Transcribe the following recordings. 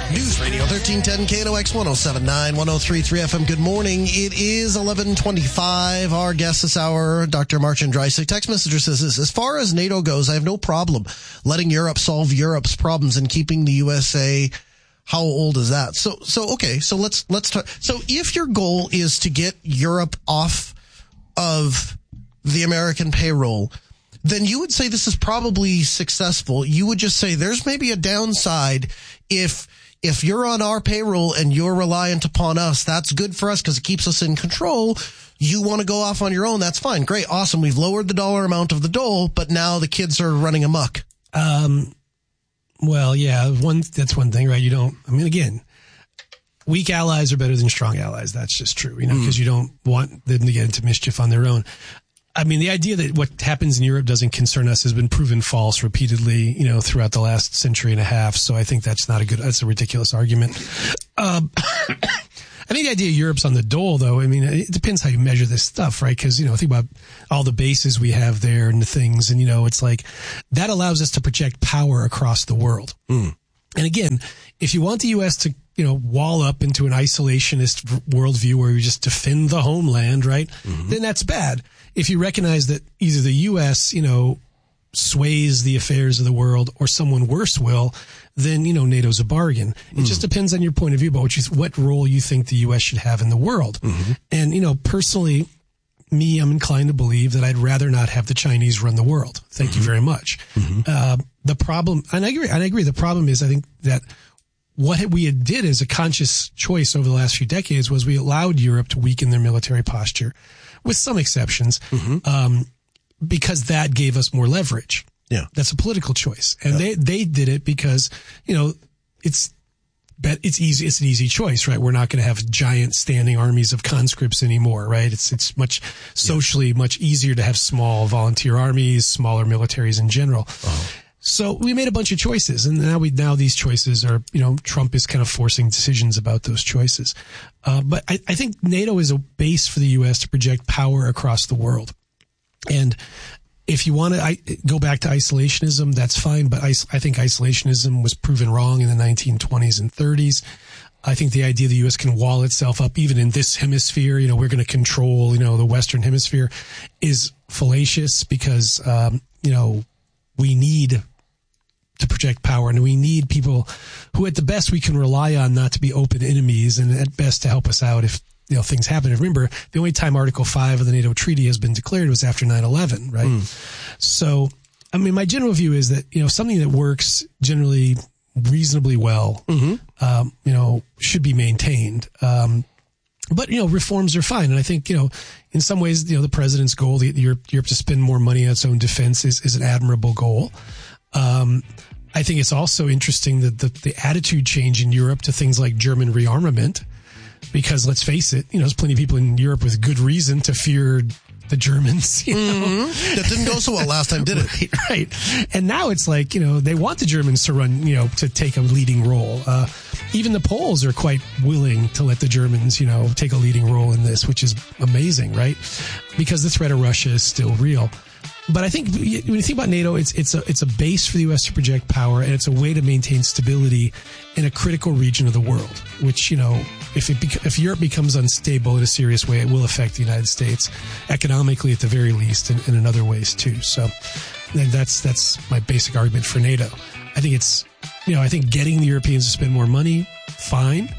News Radio 1310 KNOX 107.9 103.3 FM. Good morning. It is 11:25. Our guest this hour, Dr. Martin Dreisig. Text messenger says this: as far as NATO goes, I have no problem letting Europe solve Europe's problems and keeping the USA. How old is that? So let's talk. So if your goal is to get Europe off of the American payroll, then you would say this is probably successful. You would just say there's maybe a downside if you're on our payroll and you're reliant upon us. That's good for us because it keeps us in control. You want to go off on your own, that's fine. Great, awesome. We've lowered the dollar amount of the dole, but now the kids are running amok. Well, yeah, that's one thing, right? Again, weak allies are better than strong allies. That's just true, because you don't want them to get into mischief on their own. I mean, the idea that what happens in Europe doesn't concern us has been proven false repeatedly, throughout the last century and a half. So I think that's a ridiculous argument. I think the idea Europe's on the dole, though, it depends how you measure this stuff, right? Because, think about all the bases we have there and the things. And, it's like that allows us to project power across the world. And again, if you want the U.S. to, wall up into an isolationist worldview where we just defend the homeland, right? Then that's bad. If you recognize that either the U.S., sways the affairs of the world or someone worse will, then, NATO's a bargain. It just depends on your point of view about what role you think the U.S. should have in the world. And, personally, I'm inclined to believe that I'd rather not have the Chinese run the world. Thank you very much. The problem, and I agree, the problem is I think that what we did as a conscious choice over the last few decades was we allowed Europe to weaken their military posture, with some exceptions, because that gave us more leverage. Yeah, that's a political choice, and they did it because it's easy. It's an easy choice, right? We're not going to have giant standing armies of conscripts anymore, right? It's much socially much easier to have small volunteer armies, smaller militaries in general. So we made a bunch of choices, and now these choices are, Trump is kind of forcing decisions about those choices. But I think NATO is a base for the U.S. to project power across the world. And if you want to go back to isolationism, that's fine. But I think isolationism was proven wrong in the 1920s and 30s. I think the idea the U.S. can wall itself up, even in this hemisphere, we're going to control, the Western hemisphere, is fallacious because, we need to project power, and we need people who at the best we can rely on not to be open enemies, and at best to help us out if things happen. And remember, the only time Article 5 of the NATO treaty has been declared was after 9/11, right? So, my general view is that, something that works generally reasonably well, should be maintained. But, reforms are fine. And I think, in some ways, the president's goal, Europe to spend more money on its own defense is an admirable goal. I think it's also interesting that the attitude change in Europe to things like German rearmament, because let's face it, there's plenty of people in Europe with good reason to fear the Germans, That didn't go so well last time, did it? Right. And now it's like, they want the Germans to run, to take a leading role. Even the Poles are quite willing to let the Germans, take a leading role in this, which is amazing, right? Because the threat of Russia is still real. But I think when you think about NATO, it's a base for the U.S. to project power, and it's a way to maintain stability in a critical region of the world, which, if Europe becomes unstable in a serious way, it will affect the United States economically at the very least, and in other ways too. So that's my basic argument for NATO. I think it's, I think getting the Europeans to spend more money, fine.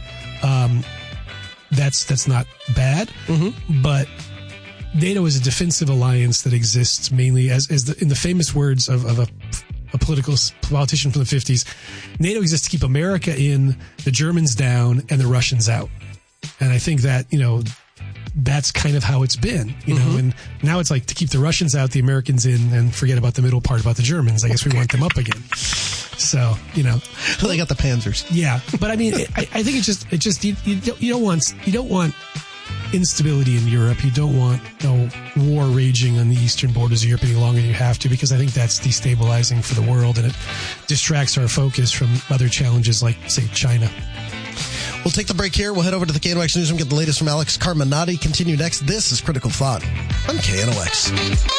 That's not bad, but NATO is a defensive alliance that exists mainly in the famous words of a politician from the 50s, NATO exists to keep America in, the Germans down, and the Russians out. And I think that, that's kind of how it's been, and now it's like to keep the Russians out, the Americans in, and forget about the middle part about the Germans. I guess we want them up again. So, Well, they got the Panzers. Yeah. But I think it just, you don't want instability in Europe. You don't want war raging on the eastern borders of Europe any longer than you have to, because I think that's destabilizing for the world, and it distracts our focus from other challenges like, say, China. We'll take the break here. We'll head over to the KNOX Newsroom, get the latest from Alex Carminati. Continue next. This is Critical Thought on KNOX.